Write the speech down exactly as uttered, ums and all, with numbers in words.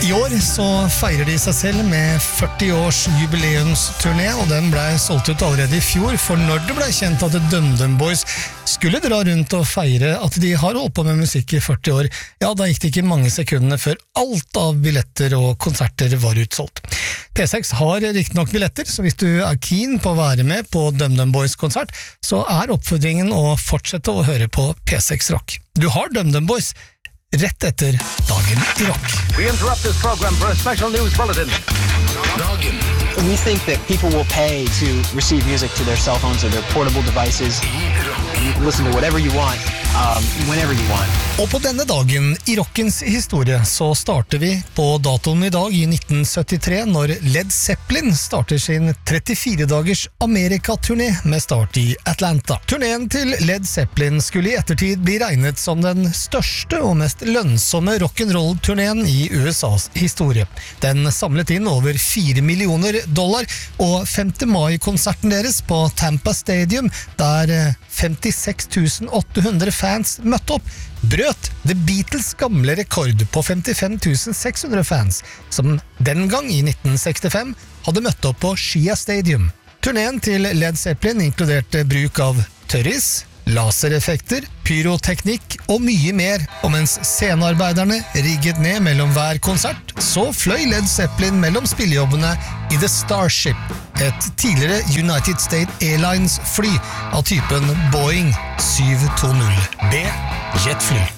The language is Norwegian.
I år så feirer de seg selv med førti års jubileumsturné, og den ble solgt ut allerede i fjor, for når det ble kjent at DumDum Boys skulle dra rundt og feire at de har holdt på med musikk i førti år, ja, da gikk det ikke mange sekundene før alt av billetter og konserter var utsolgt. P seks har riktig nok billetter, så hvis du er keen på å være med på DumDum Boys konsert, så er oppfordringen å fortsette å høre på P seks Rock. Du har DumDum Boys rett etter Dagen i Rock. We interrupt this program for a special news bulletin. Dagen. We think that people will pay to receive music to their cell phones or their portable devices. You can listen to whatever you want, um, whenever you want. Og på denne dagen i rockens historie så starter vi på datoen i dag i nitten syttitre, når Led Zeppelin starter sin trettifire dagers Amerika-turné med start i Atlanta. Turneen til Led Zeppelin skulle i ettertid bli regnet som den største og mest lønnsomme rock'n'roll-turneen i U S A's historie. Den samlet inn over fire millioner dollar, og femte mai-konserten deres på Tampa Stadium, der femtiseks tusen åtte hundre fans møtte opp, brøt The Beatles gamle rekord på femtifem tusen seks hundre fans, som den gang i nitten sekstifem hadde møtt opp på Shea Stadium. Turneen til Led Zeppelin inkluderte bruk av tørris, lasereffekter, pyroteknikk og mye mer, og mens scenearbeiderne rigget ned mellom hver konsert, så fløy Led Zeppelin mellom spillejobbene i The Starship, et tidligere United States Airlines fly av typen Boeing syv to null B jetfly.